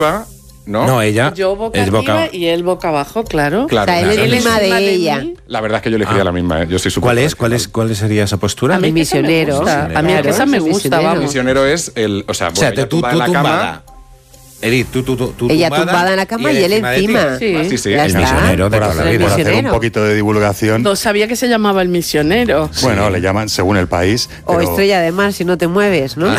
No, ella Yo boca es arriba y él boca abajo, claro. O sea, él es encima de ella. La verdad es que yo elegiría la misma. Yo soy ¿Cuál súper ¿Cuál sería esa postura? A mí El misionero. A mí esa me gusta, El vamos. misionero es el... O sea, O sea, ella tú tumbada en la tumbada. Edith, tú Ella tumbada en la cama y él encima. Sí. Sí, sí. Ya El está. misionero de Por toda la hacer, vida. por hacer un Misionero. poquito de divulgación. No sabía que se llamaba el misionero. Bueno, le llaman según el país. O pero estrella de mar si no te mueves, ¿no?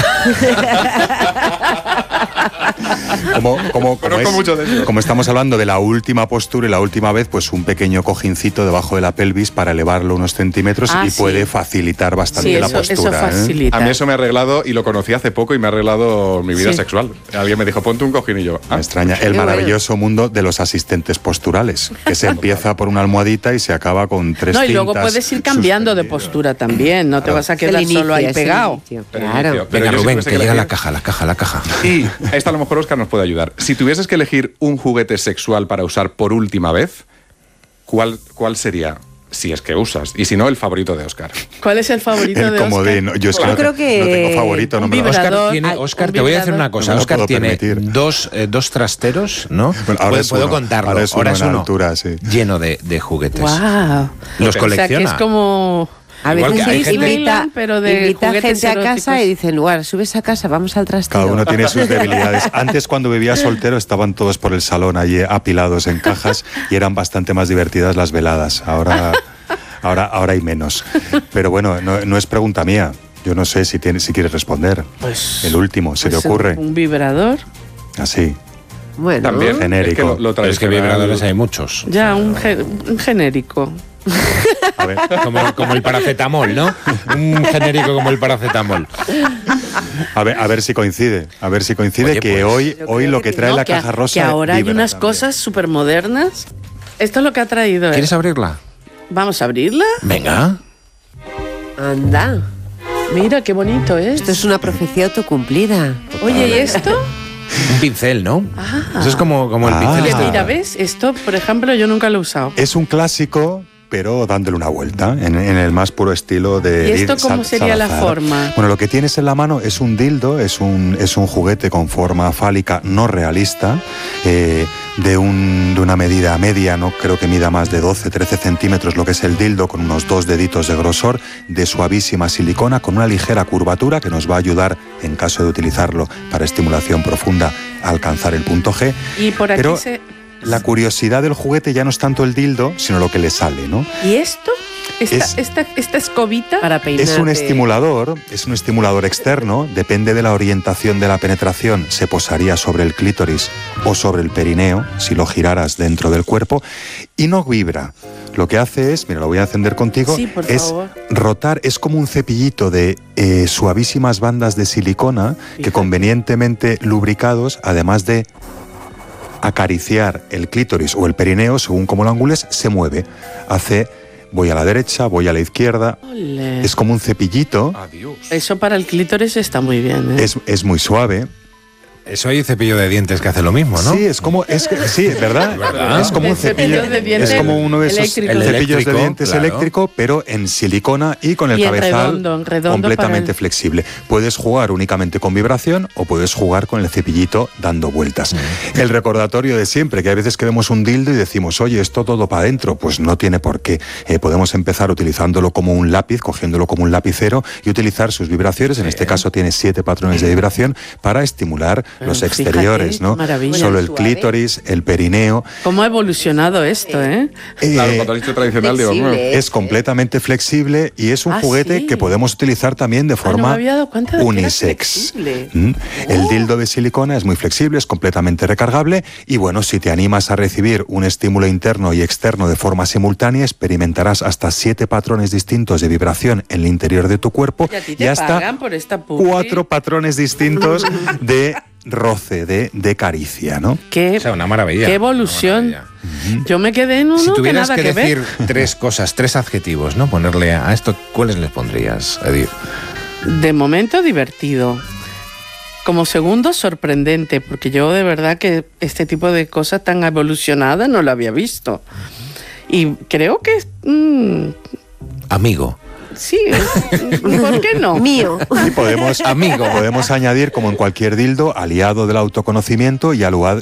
Conozco mucho de eso. Como estamos hablando de la última postura y la última vez, pues un pequeño cojincito debajo de la pelvis para elevarlo unos centímetros y Sí. puede facilitar bastante Sí, la eso postura. facilita. A mí eso me ha arreglado y lo conocí hace poco y me ha arreglado mi vida Sí. sexual. Alguien me dijo, ponte un cojín y yo... Me extraña. El Qué maravilloso mundo de los asistentes posturales, que se empieza por una almohadita y se acaba con tres No, y luego cintas puedes ir cambiando de suspendidas. postura también. No te vas a quedar solo ahí pegado. Claro. Pero Venga, yo si Rubén, tuviese que llega elegir- la caja. Y esta a lo mejor Óscar nos puede ayudar. Si tuvieses que elegir un juguete sexual para usar por última vez, ¿cuál sería? Si es que usas. Y si no, el favorito de Óscar. ¿Cuál es el favorito El de comodín. Oscar? Yo es que Yo no, creo que no tengo favorito. No un me lo vibrador. Óscar, Un te voy a decir vibrador. una cosa. No me lo Óscar puedo tiene permitir. dos trasteros, ¿no? Bueno, ahora es Puedo uno. contarlo. Ahora es uno en altura, sí. Lleno de juguetes. Wow. Los O colecciona. sea, que es como... A Igual veces que hay sí, gente- invita, pero de invita juguetes gente a casa eróticos. y dice, en lugar, subes a casa, vamos al trastero. Cada uno tiene sus debilidades. Antes, cuando vivía soltero, estaban todos por el salón allí apilados en cajas y eran bastante más divertidas las veladas. Ahora hay menos. Pero bueno, no es pregunta mía. Yo no sé si quieres responder. Pues, El último, ¿se te pues, ocurre? Un vibrador. Así. Bueno, También. Genérico. Es que lo Pero es que tradicional- vibradores hay muchos. Ya, un genérico. A ver, Como el paracetamol, ¿no? Un genérico como el paracetamol. a ver si coincide. A ver si coincide. Oye, que pues, hoy lo que trae No, la caja rosa. Que ahora hay vibra unas también. cosas súper modernas. Esto es lo que ha traído él. ¿Quieres abrirla? Vamos a abrirla. Venga. anda. Mira, qué bonito es. Esto es una profecía autocumplida. Oye, ¿y esto? Un pincel, ¿no? Eso es como el Ah. pincel. Oye, este. mira, ¿ves? Esto, por ejemplo, yo nunca lo he usado. Es un clásico, pero dándole una vuelta, en el más puro estilo de ¿Y esto Edith cómo sería la Salazar. forma? Bueno, lo que tienes en la mano es un dildo, es un juguete con forma fálica no realista, de una medida media, no creo que mida más de 12-13 centímetros lo que es el dildo, con unos 2 deditos de grosor, de suavísima silicona, con una ligera curvatura que nos va a ayudar, en caso de utilizarlo para estimulación profunda, a alcanzar el punto G. Y por aquí Pero se... la curiosidad del juguete ya no es tanto el dildo, sino lo que le sale, ¿no? ¿Y esto? Es- Esta escobita para peinarte. Es un estimulador externo, depende de la orientación de la penetración, se posaría sobre el clítoris o sobre el perineo, si lo giraras dentro del cuerpo, y no vibra. Lo que hace es, mira, lo voy a encender contigo, Sí, por es favor. rotar, es como un cepillito de suavísimas bandas de silicona que Fíjate. convenientemente lubricados, además de acariciar el clítoris o el perineo, según como lo angules, se mueve. Voy a la derecha, voy a la izquierda. Ole. Es como un cepillito, Adiós. Eso para el clítoris está muy bien, ¿eh? es muy suave. Eso hay cepillo de dientes que hace lo mismo, ¿no? Sí, sí, ¿verdad? ¿Verdad? Es como un El cepillo cepillo, de dientes es como uno de esos eléctrico. El cepillos de eléctrico, dientes claro. eléctrico, pero en silicona y con el Y en cabezal redondo para completamente el- flexible. Puedes jugar únicamente con vibración o puedes jugar con el cepillito dando vueltas. El recordatorio de siempre, que a veces que vemos un dildo y decimos, oye, esto todo para adentro, pues no tiene por qué. Podemos empezar utilizándolo como un lápiz, cogiéndolo como un lapicero y utilizar sus vibraciones. En este caso tiene 7 patrones de vibración para estimular los Fíjate, exteriores, ¿no? maravilla. Solo el Suave. clítoris, el perineo. ¿Cómo ha evolucionado esto, eh? Claro, cuando has dicho tradicional, digo, Flexible. bueno, Es completamente flexible y es un Ah, juguete sí. que podemos utilizar también de no forma me había dado cuenta de que era unisex. flexible. El dildo de silicona es muy flexible, es completamente recargable y bueno, si te animas a recibir un estímulo interno y externo de forma simultánea, experimentarás hasta 7 patrones distintos de vibración en el interior de tu cuerpo Y a ti y te hasta pagan por esta publi. 4 patrones distintos de roce, de caricia, ¿no? Qué, O sea, una maravilla. qué evolución. Una maravilla. Yo me quedé en uno Si que tuvieras nada que que decir ver. 3 cosas, 3 adjetivos, ¿no? Ponerle a esto, ¿cuáles les pondrías, Edith? De momento divertido. Como segundo, sorprendente, porque yo de verdad que este tipo de cosas tan evolucionadas no lo había visto. Y creo que Amigo. Sí, ¿por qué no? Mío. Y podemos Amigo. añadir, como en cualquier dildo, aliado del autoconocimiento y